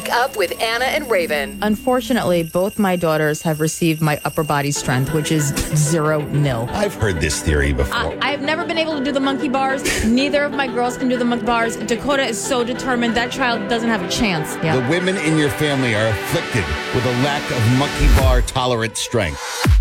Up with Anna and Raven. Unfortunately, both my daughters have received my upper body strength, which is 0-0. I've heard this theory before. I've never been able to do the monkey bars. Neither of my girls can do the monkey bars. Dakota is so determined. That child doesn't have a chance. The women in your family are afflicted with a lack of monkey bar tolerant strength.